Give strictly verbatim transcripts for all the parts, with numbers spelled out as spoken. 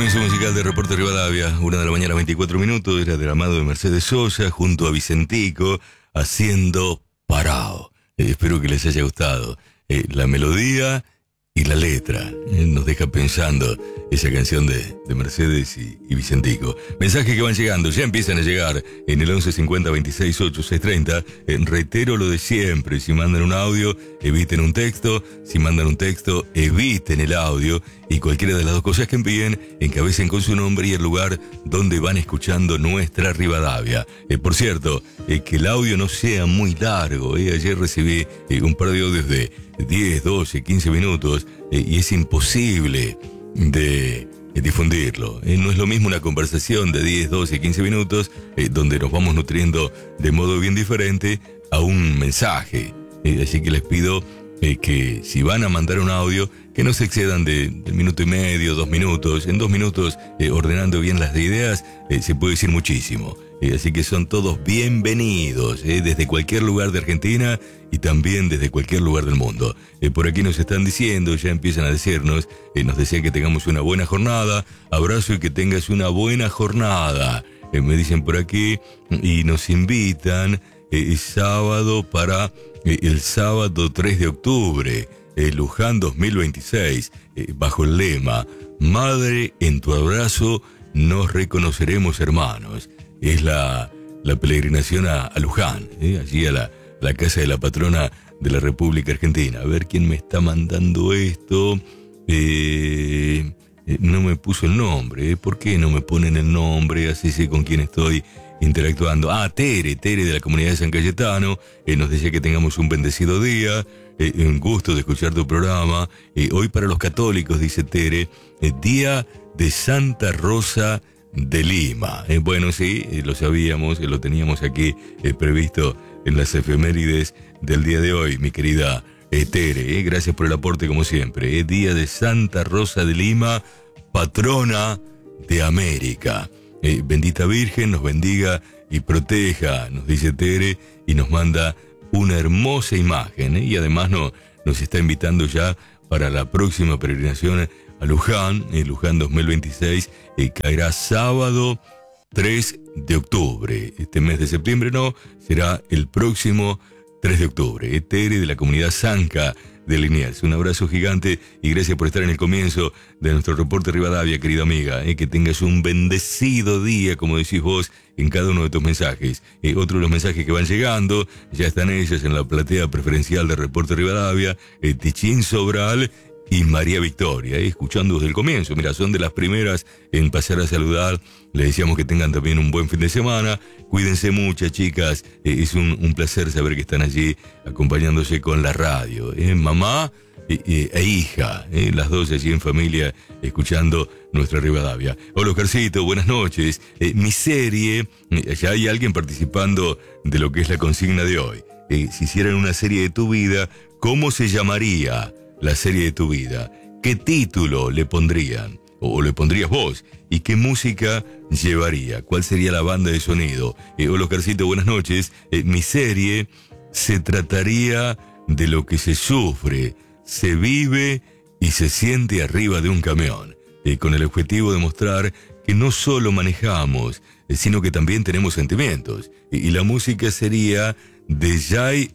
Comienzo musical de Reporte Rivadavia, una de la mañana, veinticuatro minutos, era del amado de Mercedes Sosa, junto a Vicentico, haciendo Parao. Eh, espero que les haya gustado eh, la melodía y la letra. Eh, nos deja pensando esa canción de, de Mercedes y, y Vicentico. Mensajes que van llegando, ya empiezan a llegar en el once cincuenta veintiséis ocho seis treinta. Eh, reitero lo de siempre, si mandan un audio, eviten un texto. Si mandan un texto, eviten el audio. Y cualquiera de las dos cosas que envíen, encabecen con su nombre y el lugar donde van escuchando nuestra Rivadavia. Eh, por cierto, eh, que el audio no sea muy largo. Eh. Ayer recibí eh, un par de audios de diez, doce, quince minutos eh, y es imposible de eh, difundirlo. Eh, no es lo mismo una conversación de diez, doce, quince minutos eh, donde nos vamos nutriendo de modo bien diferente a un mensaje. Eh, así que les pido eh, que si van a mandar un audio, que no se excedan de, de minuto y medio, dos minutos. En dos minutos, eh, ordenando bien las ideas, eh, se puede decir muchísimo. Eh, así que son todos bienvenidos, eh, desde cualquier lugar de Argentina y también desde cualquier lugar del mundo. Eh, por aquí nos están diciendo, ya empiezan a decirnos, eh, nos desean que tengamos una buena jornada. Abrazo y que tengas una buena jornada. Eh, me dicen por aquí y nos invitan eh, sábado para eh, el sábado tres de octubre. Eh, Luján dos mil veintiséis, eh, bajo el lema Madre, en tu abrazo nos reconoceremos hermanos. Es la, la peregrinación a, a Luján, eh, allí a la, la casa de la patrona de la República Argentina. A ver quién me está mandando esto. Eh, eh, no me puso el nombre. Eh. ¿Por qué no me ponen el nombre? Así sé con quién estoy interactuando. Ah, Tere, Tere de la comunidad de San Cayetano. Eh, nos decía que tengamos un bendecido día. Eh, un gusto de escuchar tu programa. Eh, hoy para los católicos, dice Tere, eh, Día de Santa Rosa de Lima. Eh, bueno, sí, eh, lo sabíamos, eh, lo teníamos aquí eh, previsto en las efemérides del día de hoy, mi querida eh, Tere. Eh, gracias por el aporte como siempre. Eh, Día de Santa Rosa de Lima, patrona de América. Eh, bendita Virgen nos bendiga y proteja, nos dice Tere, y nos manda una hermosa imagen, ¿eh? Y además no, nos está invitando ya para la próxima peregrinación a Luján, en Luján dos mil veintiséis, eh, caerá sábado tres de octubre. Este mes de septiembre no, será el próximo tres de octubre. Eh, Tere de la comunidad Zanca de Liniers. Un abrazo gigante y gracias por estar en el comienzo de nuestro reporte Rivadavia, querida amiga. Eh, que tengas un bendecido día, como decís vos, en cada uno de tus mensajes. Eh, otro de los mensajes que van llegando, ya están ellas en la platea preferencial de reporte Rivadavia, eh, Tichín Sobral y María Victoria, eh, escuchando desde el comienzo. Mira, son de las primeras en pasar a saludar. Les decíamos que tengan también un buen fin de semana. Cuídense mucho, chicas. Eh, es un, un placer saber que están allí acompañándose con la radio. Eh, mamá eh, e hija, eh, las dos allí en familia, escuchando nuestra Rivadavia. Hola, Oscarcito, buenas noches. Eh, mi serie, eh, ya hay alguien participando de lo que es la consigna de hoy. Eh, si hicieran una serie de tu vida, ¿cómo se llamaría la serie de tu vida? ¿Qué título le pondrían? ¿O le pondrías vos? ¿Y qué música llevaría? ¿Cuál sería la banda de sonido? Eh, hola, Oscarcito, buenas noches. Eh, mi serie se trataría de lo que se sufre, se vive y se siente arriba de un camión, eh, con el objetivo de mostrar que no solo manejamos, eh, sino que también tenemos sentimientos. Eh, y la música sería de Jay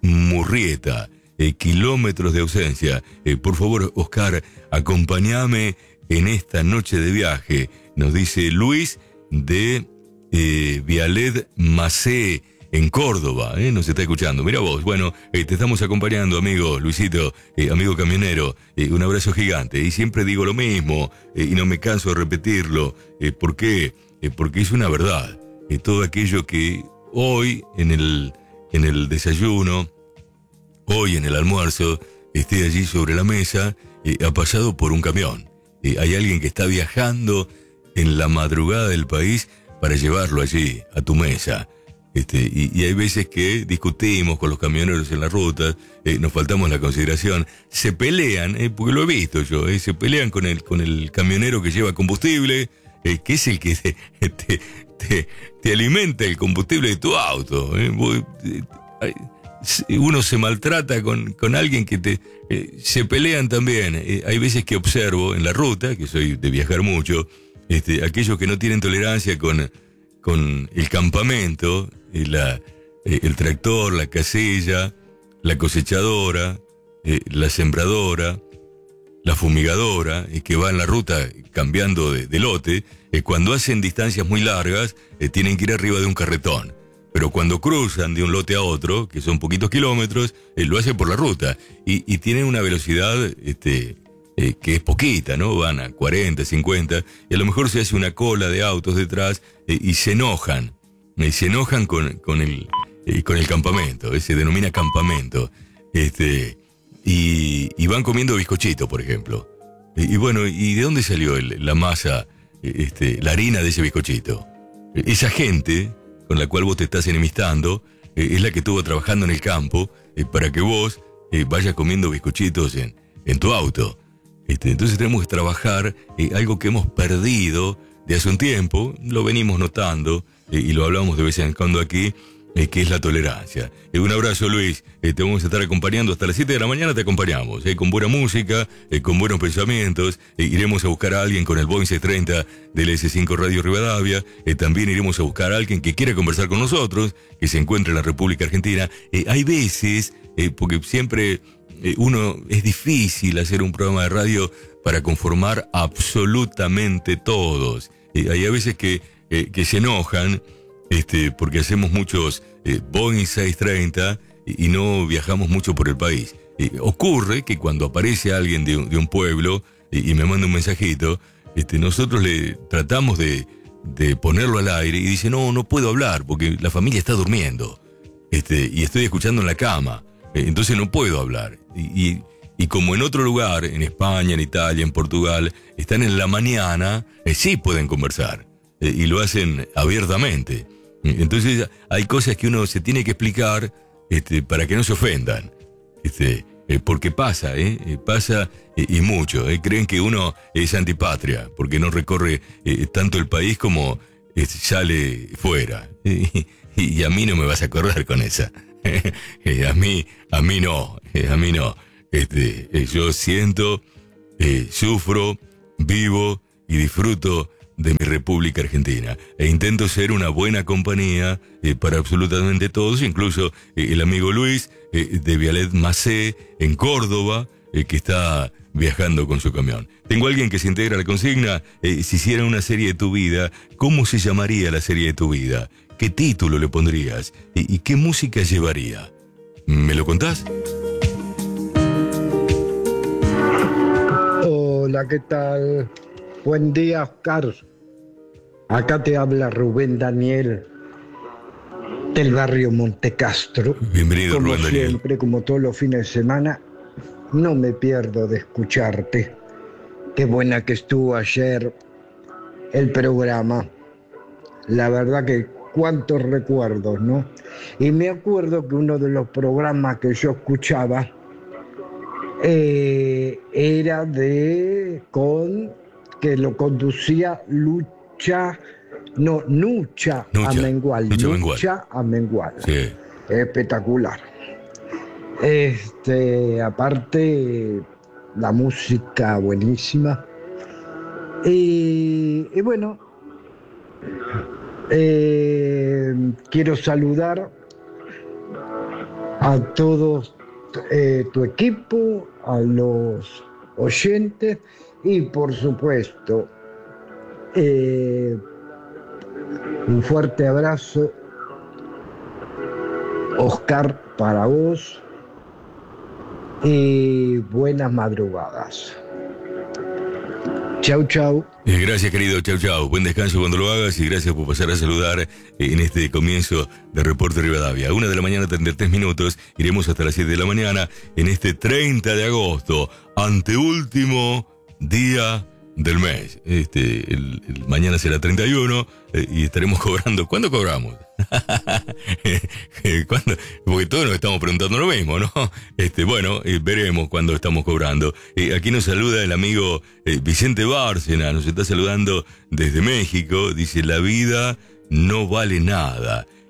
Murrieta, eh, Kilómetros de ausencia. Eh, por favor, Oscar, acompáñame en esta noche de viaje, nos dice Luis de eh, Vialet Macé, en Córdoba, ¿eh? Nos está escuchando. Mira vos, bueno, eh, te estamos acompañando, amigo Luisito, eh, amigo camionero, eh, un abrazo gigante. Y siempre digo lo mismo, eh, y no me canso de repetirlo. Eh, ¿Por qué? Eh, porque es una verdad. Eh, todo aquello que hoy en el, en el desayuno, hoy en el almuerzo, esté allí sobre la mesa, eh, ha pasado por un camión. Eh, hay alguien que está viajando en la madrugada del país para llevarlo allí, a tu mesa. Este, y, y hay veces que discutimos con los camioneros en las rutas, eh, nos faltamos la consideración, se pelean, eh, porque lo he visto yo, eh, se pelean con el, con el camionero que lleva combustible, eh, que es el que te, te, te, te alimenta el combustible de tu auto. Eh. Vos, eh, uno se maltrata con, con alguien que te... Eh, se pelean también. Eh, hay veces que observo en la ruta, que soy de viajar mucho, este, aquellos que no tienen tolerancia con, con el campamento, eh, la, eh, el tractor, la casilla, la cosechadora, eh, la sembradora, la fumigadora, eh, que va en la ruta cambiando de, de lote, eh, cuando hacen distancias muy largas, eh, tienen que ir arriba de un carretón. Pero cuando cruzan de un lote a otro, que son poquitos kilómetros, eh, lo hacen por la ruta. Y, y tienen una velocidad este, eh, que es poquita, ¿no? Van a cuarenta, cincuenta, y a lo mejor se hace una cola de autos detrás eh, y se enojan. Eh, se enojan con, con, el, eh, con el campamento, eh, se denomina campamento. Este, y, y van comiendo bizcochito, por ejemplo. Eh, y bueno, ¿y de dónde salió el, la masa, eh, este, la harina de ese bizcochito? Eh, esa gente con la cual vos te estás enemistando, eh, es la que estuvo trabajando en el campo eh, para que vos eh, vayas comiendo bizcochitos en, en tu auto. Este, entonces tenemos que trabajar eh, algo que hemos perdido de hace un tiempo, lo venimos notando eh, y lo hablamos de vez en cuando aquí, eh, que es la tolerancia. Eh, un abrazo, Luis, eh, te vamos a estar acompañando hasta las siete de la mañana, te acompañamos, eh, con buena música, eh, con buenos pensamientos, eh, iremos a buscar a alguien con el Boeing seiscientos treinta del ese cinco Radio Rivadavia, eh, también iremos a buscar a alguien que quiera conversar con nosotros, que se encuentre en la República Argentina. Eh, hay veces, eh, porque siempre eh, uno, es difícil hacer un programa de radio para conformar absolutamente todos. Eh, hay a veces que, eh, que se enojan, Este, porque hacemos muchos eh, Boeing seiscientos treinta y, y no viajamos mucho por el país. Eh, ocurre que cuando aparece alguien de, de un pueblo y, y me manda un mensajito, este, nosotros le tratamos de, de ponerlo al aire y dice, no, no puedo hablar porque la familia está durmiendo este, y estoy escuchando en la cama, eh, entonces no puedo hablar. Y, y, y como en otro lugar, en España, en Italia, en Portugal, están en la mañana, eh, sí pueden conversar eh, y lo hacen abiertamente. Entonces hay cosas que uno se tiene que explicar este, para que no se ofendan, este, eh, porque pasa, ¿eh? eh pasa eh, y mucho. Eh, creen que uno es antipatria porque no recorre eh, tanto el país como eh, sale fuera. Y, y a mí no me vas a correr con esa. eh, a mí, a mí no, eh, a mí no. Este, eh, yo siento, eh, sufro, vivo y disfruto de mi República Argentina, e intento ser una buena compañía eh, para absolutamente todos, incluso eh, el amigo Luis eh, de Vialet Macé en Córdoba, eh, que está viajando con su camión. Tengo a alguien que se integra a la consigna, eh, si hiciera una serie de tu vida, ¿cómo se llamaría la serie de tu vida? ¿Qué título le pondrías? ¿Y, y qué música llevaría? ¿Me lo contás? Hola, ¿qué tal? Buen día, Oscar. Acá te habla Rubén Daniel del barrio Montecastro. Bienvenido, como Rubén Daniel. Como siempre, como todos los fines de semana, no me pierdo de escucharte. Qué buena que estuvo ayer el programa. La verdad que cuántos recuerdos, ¿no? Y me acuerdo que uno de los programas que yo escuchaba eh, era de con que lo conducía Lucha, no, Nucha, Nucha Amengual, Nucha, Nucha Amengual. Sí. Espectacular. Este, aparte, la música buenísima. Y, y bueno, eh, quiero saludar a todos eh, tu equipo, a los oyentes y por supuesto eh, un fuerte abrazo, Oscar, para vos y buenas madrugadas. Chau, chau. Eh, gracias, querido. Chau, chau. Buen descanso cuando lo hagas y gracias por pasar a saludar eh, en este comienzo de Reporte Rivadavia. Una de la mañana, treinta y tres minutos. Iremos hasta las siete de la mañana en este treinta de agosto, anteúltimo día del mes. Este, el, el mañana será treinta y uno eh, y estaremos cobrando. ¿Cuándo cobramos? ¿Cuándo? Porque todos nos estamos preguntando lo mismo, ¿no? Este, bueno, eh, veremos cuándo estamos cobrando. Eh, aquí nos saluda el amigo eh, Vicente Bárcena, nos está saludando desde México. Dice, la vida no vale nada.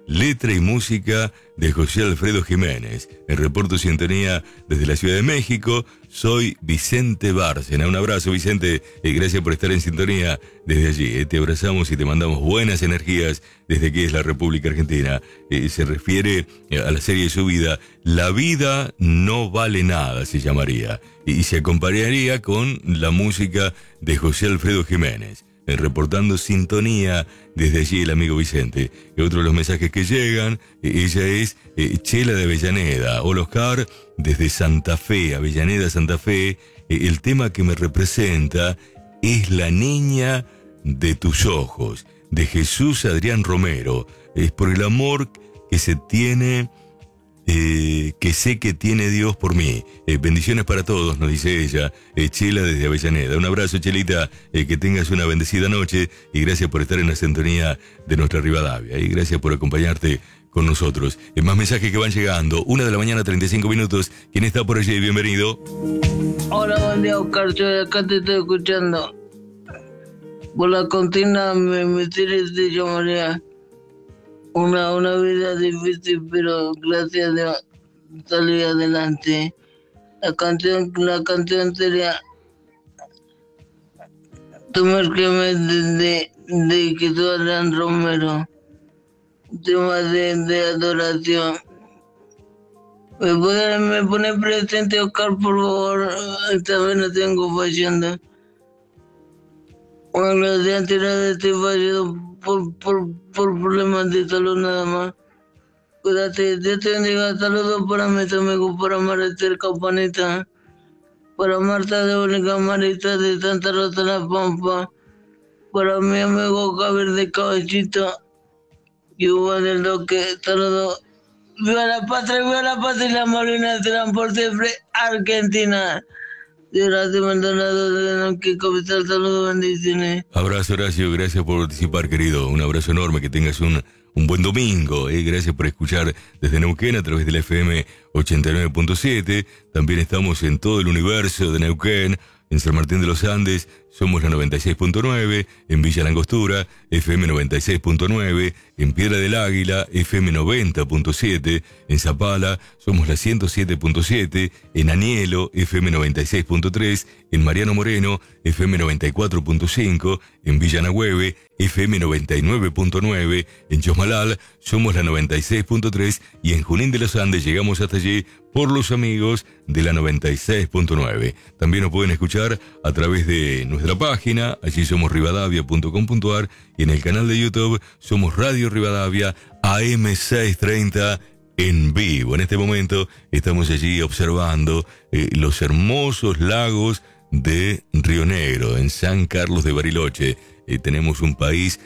letra y música de José Alfredo Jiménez. En reporto sintonía desde la Ciudad de México, soy Vicente Bárcena. Un abrazo, Vicente, eh, gracias por estar en sintonía desde allí. Eh, te abrazamos y te mandamos buenas energías desde aquí es la República Argentina. Eh, se refiere a la serie de su vida, La vida no vale nada, se llamaría, y se acompañaría con la música de José Alfredo Jiménez. Reportando sintonía desde allí el amigo Vicente. Y otro de los mensajes que llegan, eh, ella es eh, Chela de Avellaneda. Hola Oscar, desde Santa Fe, Avellaneda, Santa Fe. Eh, el tema que me representa es La niña de tus ojos, de Jesús Adrián Romero. Es por el amor que se tiene... Eh, que sé que tiene Dios por mí. Eh, bendiciones para todos, nos dice ella, eh, Chela desde Avellaneda. Un abrazo, Chelita, eh, que tengas una bendecida noche y gracias por estar en la sintonía de nuestra Rivadavia y gracias por acompañarte con nosotros. Eh, más mensajes que van llegando. Una de la mañana, treinta y cinco minutos. ¿Quién está por allí? Bienvenido. Hola, buen día, Oscar. Yo de acá te estoy escuchando. Por la consigna me, me tienes de llamaría. Una, una vida difícil, pero gracias a Dios salí adelante. La canción, la canción sería Tú me escribes de, de, de Jesús Adrián Romero. Tema de, de adoración. ¿Me puede, me pone presente, Oscar, por favor? Esta vez no tengo fallando. Bueno, los días anteriores estoy fallando por, por, por problemas de salud nada más. Cuídate, Dios te bendiga. Saludos para mis amigos, para Maricel Campanita, para Marta de Única Marita de Santa Rosa de la Pampa, para mi amigo Javier de Caballito y Hugo del Doque. Saludos. Viva la patria, viva la patria y la Malvinas serán por siempre Argentina. Gracias, Maldonado de Neuquén Capital. Saludos, bendiciones. Abrazo, Horacio, gracias por participar, querido. Un abrazo enorme, que tengas un, un buen domingo. Eh. Gracias por escuchar desde Neuquén a través de la F M ochenta y nueve punto siete. También estamos en todo el universo de Neuquén. En San Martín de los Andes somos la noventa y seis punto nueve, en Villa Langostura, F M noventa y seis punto nueve, en Piedra del Águila, F M noventa punto siete, en Zapala somos la ciento siete punto siete, en Anielo, F M noventa y seis punto tres, en Mariano Moreno, F M noventa y cuatro punto cinco, en Villa Nagüeve, F M noventa y nueve punto nueve, en Chosmalal somos la noventa y seis punto tres y en Junín de los Andes llegamos hasta allí por los amigos de la noventa y seis punto nueve. También nos pueden escuchar a través de nuestra página, allí somos rivadavia punto com punto a r y en el canal de YouTube somos Radio Rivadavia A M seiscientos treinta en vivo. En este momento estamos allí observando eh, los hermosos lagos de Río Negro, en San Carlos de Bariloche. Eh, tenemos un país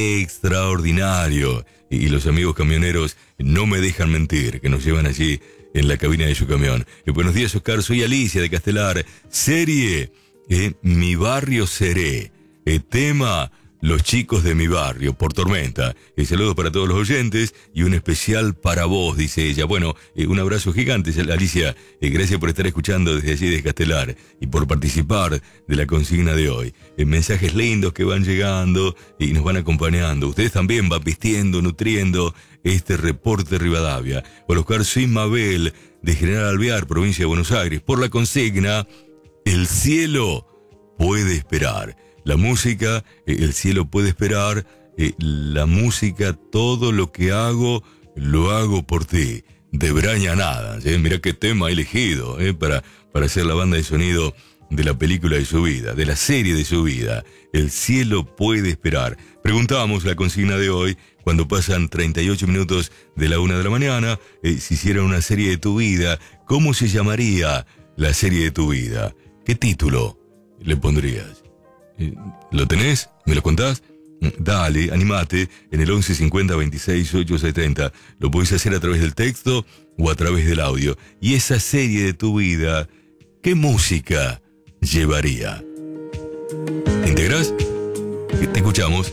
extraordinario y, y los amigos camioneros no me dejan mentir, que nos llevan allí en la cabina de su camión. Eh, buenos días, Oscar, soy Alicia de Castelar. Serie, eh, Mi Barrio Seré. Eh, tema, Los Chicos de Mi Barrio, por Tormenta. Eh, saludos para todos los oyentes y un especial para vos, dice ella. Bueno, eh, un abrazo gigante, Alicia. Eh, gracias por estar escuchando desde allí de Castelar y por participar de la consigna de hoy. Eh, mensajes lindos que van llegando y nos van acompañando. Ustedes también van vistiendo, nutriendo este reporte Rivadavia. Por Oscar, soy Mabel de General Alvear, provincia de Buenos Aires. Por la consigna, el cielo puede esperar. La música, eh, el cielo puede esperar. Eh, la música, todo lo que hago, lo hago por ti. De Braña Nada. ¿eh? Mirá qué tema he elegido eh, para, para hacer la banda de sonido de la película de su vida, de la serie de su vida. El cielo puede esperar. Preguntábamos la consigna de hoy, cuando pasan treinta y ocho minutos de la una de la mañana, eh, si hiciera una serie de tu vida, ¿cómo se llamaría la serie de tu vida? ¿Qué título le pondrías? Eh, ¿Lo tenés? ¿Me lo contás? Dale, animate, en el once cincuenta veintiséis ocho setenta. Lo podés hacer a través del texto o a través del audio. Y esa serie de tu vida, ¿qué música llevaría? ¿Te integrás? Te escuchamos.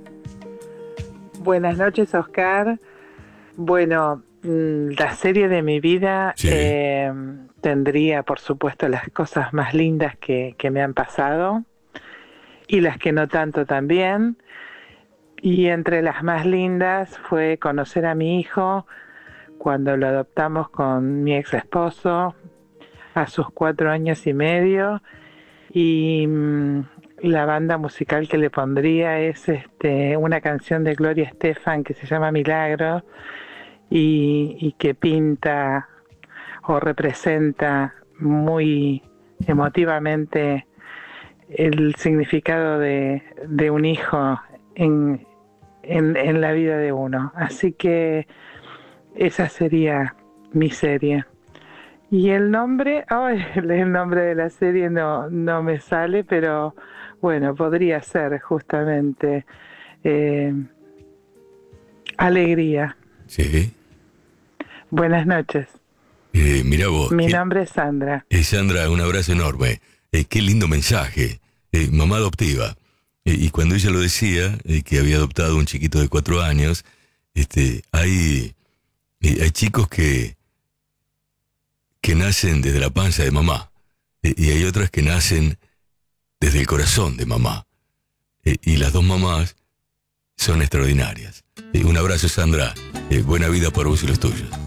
Buenas noches, Oscar. Bueno, la serie de mi vida sí. eh, tendría, por supuesto, las cosas más lindas que, que me han pasado y las que no tanto también. y entre las más lindas fue conocer a mi hijo cuando lo adoptamos con mi ex esposo a sus cuatro años y medio, y mmm, la banda musical que le pondría es este, una canción de Gloria Estefan que se llama Milagro, y, y que pinta o representa muy emotivamente el significado de, de un hijo en, en, en la vida de uno. Así que esa sería mi serie. Y el nombre, ay, el nombre de la serie no, no me sale, pero bueno, podría ser justamente eh, Alegría. Sí. Buenas noches. Eh, mirá vos. Mi ¿qué? nombre es Sandra. Eh, Sandra, un abrazo enorme. Eh, qué lindo mensaje. Eh, mamá adoptiva. Eh, y cuando ella lo decía, eh, que había adoptado un chiquito de cuatro años, este, hay, eh, hay chicos que, que nacen desde la panza de mamá. Eh, y hay otras que nacen desde el corazón de mamá. Eh, y las dos mamás son extraordinarias. Eh, un abrazo, Sandra. Eh, buena vida por vos y los tuyos.